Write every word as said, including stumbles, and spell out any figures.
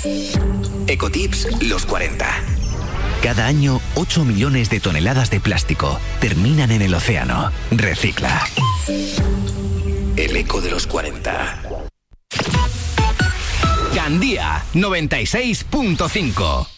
Ecotips los cuarenta. Cada año, ocho millones de toneladas de plástico terminan en el océano. Recicla. El eco de los cuarenta. Candía noventa y seis punto cinco.